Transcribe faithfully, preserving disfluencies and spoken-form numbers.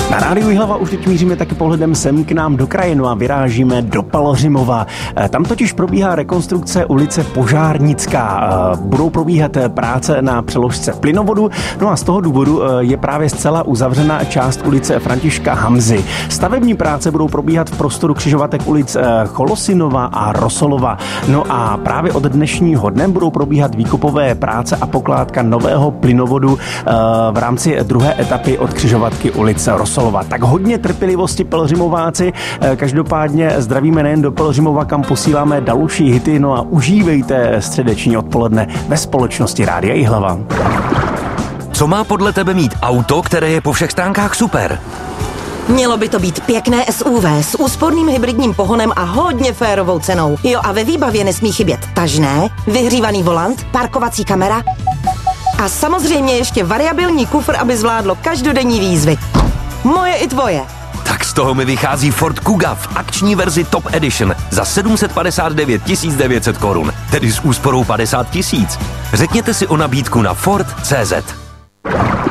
Na rádiu Jihlava už teď míříme taky pohledem sem k nám do kraje, no a vyrážíme do Pelhřimova. Tam totiž probíhá rekonstrukce ulice Požárnická. Budou probíhat práce na přeložce plynovodu, no a z toho důvodu je právě zcela uzavřena část ulice Františka Hamzy. Stavební práce budou probíhat v prostoru křižovatek ulic Cholosinova a Rosolova. No a právě od dnešního dne budou probíhat výkopové práce a pokládka nového plynovodu v rámci druhé etapy od křižovatky ulice Rosolova. Tak hodně trpělivosti Pelhřimováci, každopádně zdravíme nejen do Pelhřimova, kam posíláme další hity, no a užívejte středeční odpoledne ve společnosti Rádia Jihlava. Co má podle tebe mít auto, které je po všech stránkách super? Mělo by to být pěkné S U V s úsporným hybridním pohonem a hodně férovou cenou. Jo, a ve výbavě nesmí chybět tažné, vyhřívaný volant, parkovací kamera a samozřejmě ještě variabilní kufr, aby zvládlo každodenní výzvy. Moje i tvoje. Tak z toho mi vychází Ford Kuga v akční verzi Top Edition za sedm set padesát devět tisíc devět set korun, tedy s úsporou padesát tisíc. Řekněte si o nabídku na Ford tečka cé zet.